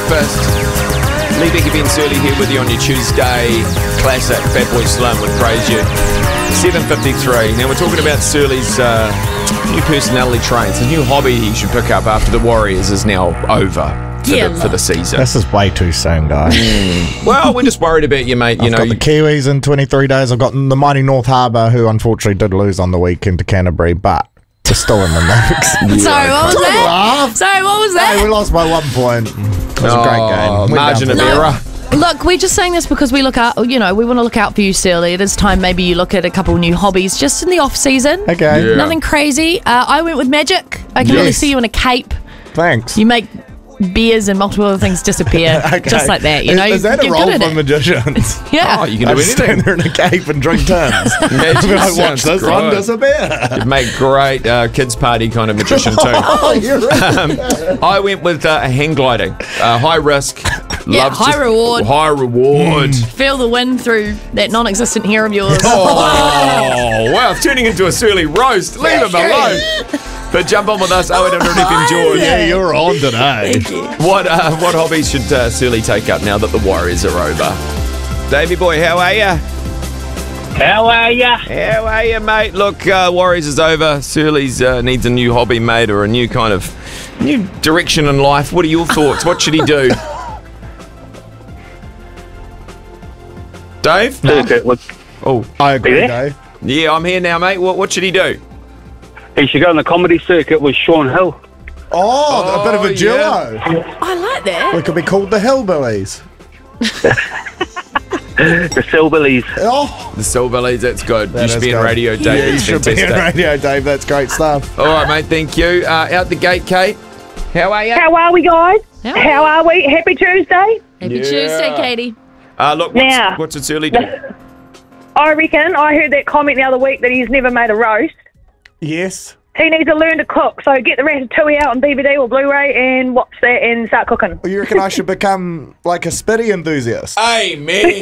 breakfast. Lee Becky Ben Surly here with you on your Tuesday classic Fatboy Slim with Praise You. 7:53. Now we're talking about Surly's new personality traits. His new hobby he should pick up after the Warriors is now over for the season. This is way too soon, guys. Well, we're just worried about you, mate. I've got the Kiwis in 23 days. I've got the mighty North Harbour, who unfortunately did lose on the weekend to Canterbury, but they're still in the mix. Sorry, what was that? Hey, we lost by 1 point. It was a great game. Margin of error. Look, we're just saying this because we look out. We want to look out for you, Surly. It is time maybe you look at a couple new hobbies just in the off season. Okay. Yeah. Nothing crazy. I went with magic. I can really see you in a cape. Thanks. You make beers and multiple other things disappear, just like that. Is that a role for magicians? Yeah. Oh, you can do anything. Stand there in a cape and drink turns. Watch this one disappear. You'd make great kids party kind of magician too. Oh, you're right. I went with hang gliding. High risk. High reward. High reward. Feel the wind through that non-existent hair of yours. Oh, wow. It's turning into a Surly roast. Leave him alone. But jump on with us, 0800 FM George. Yeah, you're on today. What hobbies should Surly take up now that the Warriors are over? Davey boy, how are ya? How are ya? How are you, mate? Look, Warriors is over. Surly's needs a new hobby, mate, or a new direction in life. What are your thoughts? What should he do? Dave? Oh, I agree, Are you Dave. yeah, I'm here now, mate. What should he do? He should go on the comedy circuit with Sean Hill. Oh, a bit of a duo. yeah. I like that. We could be called the Hillbillies. The Silbillies. Oh, The Silverleys, that's good. That You should is be in good. radio, Dave. yeah, you That's should be in fantastic. radio, Dave. That's great stuff. All right, mate, thank you. Out the gate, Kate. How are you? How are we, guys? How How are we? Happy Tuesday. Happy Yeah. Tuesday, Katie. Look, Now. what's it Surly do? I reckon I heard that comment the other week that he's never made a roast. Yes. He needs to learn to cook. So get the Ratatouille out on DVD or Blu-ray and watch that and start cooking. Well, you reckon I should become like a Spitty enthusiast? Amen.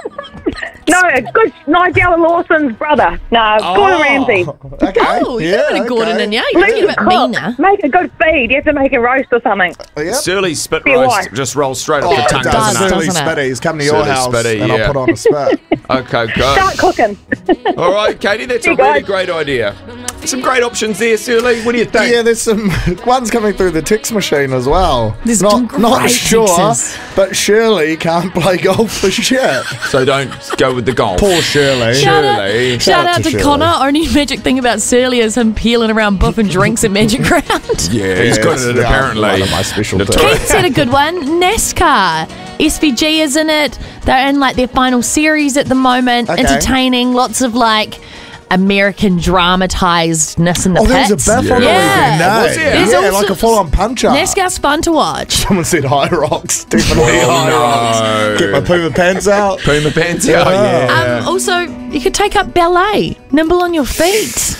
No, good Nigella Lawson's brother. No, Gordon Ramsay. Okay. Oh, you're a Gordon in you. You're Learn making to it a bit cook. meaner. Make a good feed. You have to make a roast or something. Yep. Surly's spit Be roast wise. just rolls straight off Oh, the it tongue, does. doesn't it? Surly Doesn't it? Spitties. Come to your Surly house Spitty, and yeah. I'll put on a spit. Okay, good. Start cooking. All right, Katie, that's a Hey, really guys. great idea. Some great options there, Surly. What do you think? Yeah, there's some ones coming through the text machine as well. There's some not great sure, texts. but Shirley can't play golf for shit. So don't go with the golf. Poor Shirley. Shirley. Shout out to Shirley. Connor. Only magic thing about Surly is him peeling around buff and drinks at Magic Round. Yeah, he's good at it, apparently. One of my specialties. Notorious. Kate said a good one. NASCAR. SVG is in it. They're in like their final series at the moment. Okay. Entertaining. Lots of like American dramatizedness in the Oh, there pits. was a biff on the Yeah. weekend, no? Was there? There's Yeah, also- like a full-on punch up. NASCAR's fun to watch. Someone said high rocks. Definitely Oh, high no. rocks. Get my Puma pants out. Puma pants out, yeah. Also, you could take up ballet. Nimble on your feet.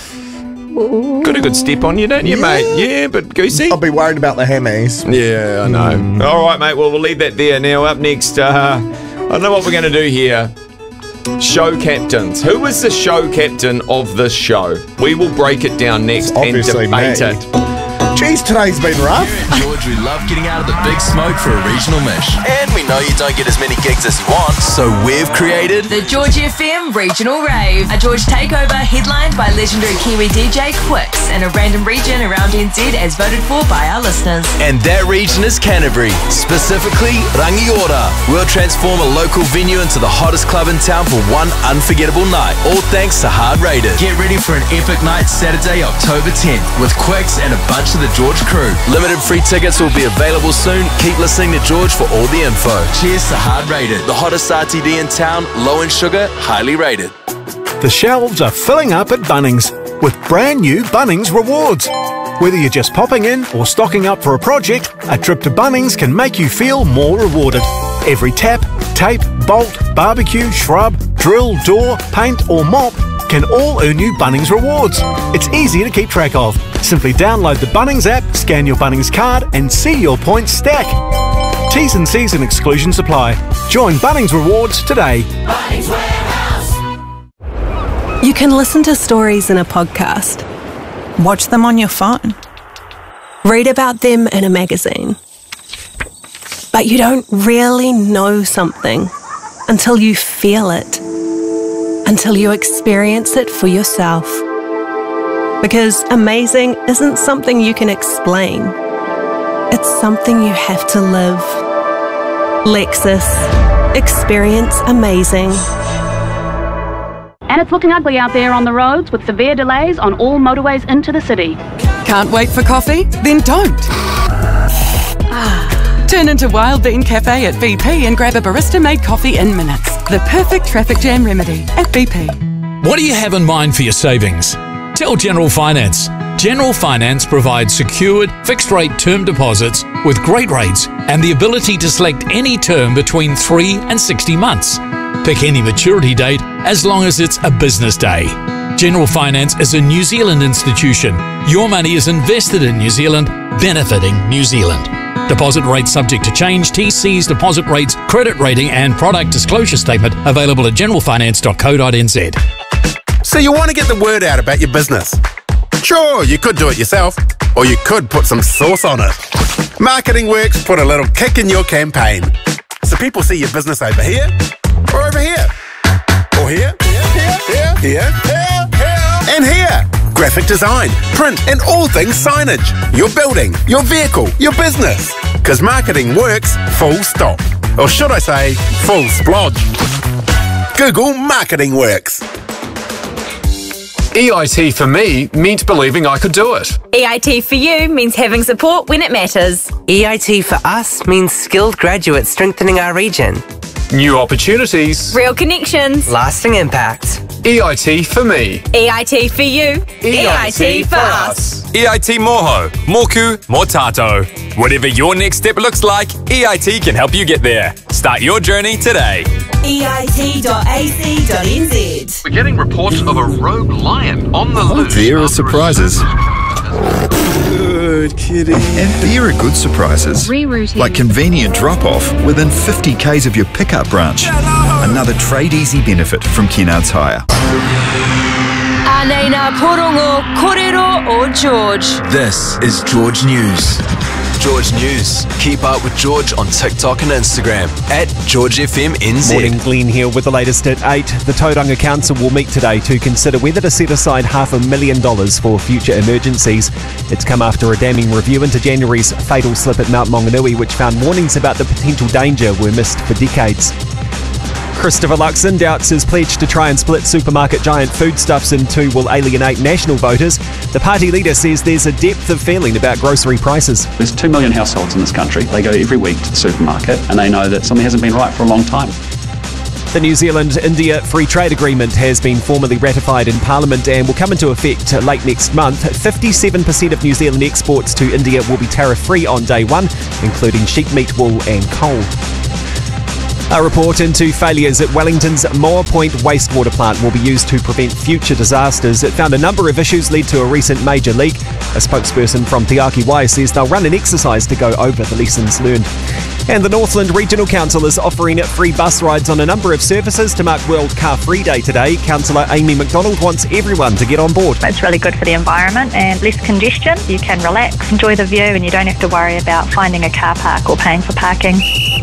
Got a good step on you, don't you, mate? Yeah, but goosey. I'll be worried about the hammies. Yeah, I know. All right, mate. Well, we'll leave that there. Now, up next, I don't know what we're going to do here. Show captains. Who is the show captain of this show? We will break it down next and Obviously debate me. it. Jeez, today's been rough. George, we love getting out of the big smoke for a regional mish. And we know you don't get as many gigs as you want, so we've created The George FM Regional Rave, a George takeover headlined by legendary Kiwi DJ Quicks in a random region around NZ as voted for by our listeners. And that region is Canterbury, specifically Rangiora. We'll transform a local venue into the hottest club in town for one unforgettable night, all thanks to Hard Rated. Get ready for an epic night Saturday, October 10th, with Quicks and a bunch of the George crew. Limited free tickets will be available soon. Keep listening to George for all the info. Cheers to Hard Rated, the hottest RTD in town, low in sugar, highly rated. The shelves are filling up at Bunnings with brand new Bunnings rewards. Whether you're just popping in or stocking up for a project, a trip to Bunnings can make you feel more rewarded. Every tap, tape, bolt, barbecue, shrub, drill, door, paint or mop can all earn you Bunnings rewards. It's easy to keep track of. Simply download the Bunnings app, scan your Bunnings card and see your points stack. T's and C's and exclusions apply. Join Bunnings Rewards today. You can listen to stories in a podcast, watch them on your phone, read about them in a magazine. But But you don't really know something until you feel it, until you experience it for yourself. Because amazing isn't something you can explain. It's something you have to live. Lexus. Experience amazing. And it's looking ugly out there on the roads with severe delays on all motorways into the city. Can't wait for coffee? Then don't. Turn into Wild Bean Cafe at BP and grab a barista-made coffee in minutes. The perfect traffic jam remedy at BP. What do you have in mind for your savings? Tell General Finance. General Finance provides secured, fixed-rate term deposits with great rates and the ability to select any term between 3 and 60 months. Pick any maturity date as long as it's a business day. General Finance is a New Zealand institution. Your money is invested in New Zealand, benefiting New Zealand. Deposit rates subject to change. TC's deposit rates, credit rating and product disclosure statement available at generalfinance.co.nz. So you want to get the word out about your business? Sure, you could do it yourself, or you could put some sauce on it. Marketing Works put a little kick in your campaign. So people see your business over here, or over here, or here, here, and here. Graphic design, print, and all things signage. Your building, your vehicle, your business. Because marketing works full stop. Or should I say, full splodge. Google Marketing Works. EIT for me meant believing I could do it. EIT for you means having support when it matters. EIT for us means skilled graduates strengthening our region. New opportunities. Real connections. Lasting impact. EIT for me. EIT for you. EIT for us. EIT Moho, Moku, Motato. Whatever your next step looks like, EIT can help you get there. Start your journey today. EIT.ac.nz. We're getting reports of a rogue lion on the loose. There are surprises. Good kitty. And there are good surprises. Rerouting. Like convenient drop-off within 50 k's of your pickup branch. Another Trade Easy benefit from Kennards Hire. Anena Porongo, Korero or George. This is George News. George News. Keep up with George on TikTok and Instagram at GeorgeFMNZ. Morning, Glenn here with the latest at 8. The Tauranga Council will meet today to consider whether to set aside $500,000 for future emergencies. It's come after a damning review into January's fatal slip at Mount Maunganui, which found warnings about the potential danger were missed for decades. Christopher Luxon doubts his pledge to try and split supermarket giant Foodstuffs in two will alienate national voters. The party leader says there's a depth of feeling about grocery prices. There's 2 million households in this country. They go every week to the supermarket and they know that something hasn't been right for a long time. The New Zealand-India Free Trade Agreement has been formally ratified in Parliament and will come into effect late next month. 57% of New Zealand exports to India will be tariff-free on day one, including sheep meat, wool and coal. A report into failures at Wellington's Moa Point wastewater plant will be used to prevent future disasters. It found a number of issues led to a recent major leak. A spokesperson from Te Aki Wai says they'll run an exercise to go over the lessons learned. And the Northland Regional Council is offering free bus rides on a number of services to mark World Car Free Day today. Councillor Amy McDonald wants everyone to get on board. It's really good for the environment and less congestion. You can relax, enjoy the view, and you don't have to worry about finding a car park or paying for parking.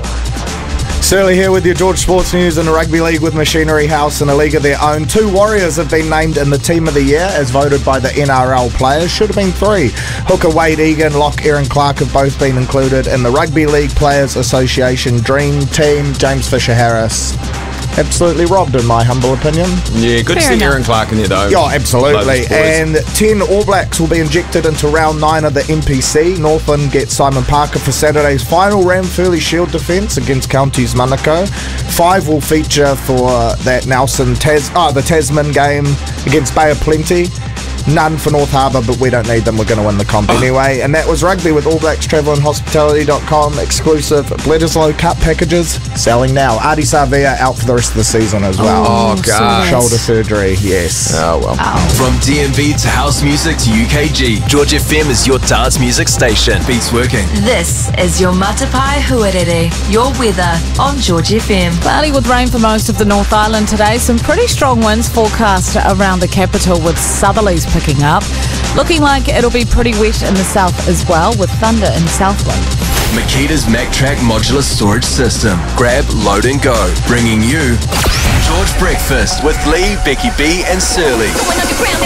Surly here with your George Sports News. In the Rugby League with Machinery House in a league of their own. 2 Warriors have been named in the Team of the Year as voted by the NRL players. Should have been 3. Hooker Wade Egan, Lock Aaron Clark have both been included in the Rugby League Players Association Dream Team. James Fisher-Harris absolutely robbed, in my humble opinion. Yeah, good to see Aaron Clark in there, though. Yeah, absolutely. And 10 All Blacks will be injected into round 9 of the NPC. Northland gets Simon Parker for Saturday's final Ramfurly Shield defence against Counties Manukau. 5 will feature for that the Tasman game against Bay of Plenty. None for North Harbour, but we don't need them. We're going to win the comp anyway. And that was rugby with All Blacks Travel and Hospitality.com. Exclusive Bledisloe Cup packages selling now. Adi Savia out for the rest of the season as well. Oh, God. Shoulder surgery, yes. Oh, well. From DMV to house music to UKG, George FM is your dance music station. Beats working. This is your Matapai Huarere, your weather on George FM. Cloudy with rain for most of the North Island today. Some pretty strong winds forecast around the capital with southerlies picking up. Looking like it'll be pretty wet in the south as well with thunder in Southland. Makita's MacTrack modular storage system. Grab, load and go. Bringing you George Breakfast with Lee, Becky B and Surly.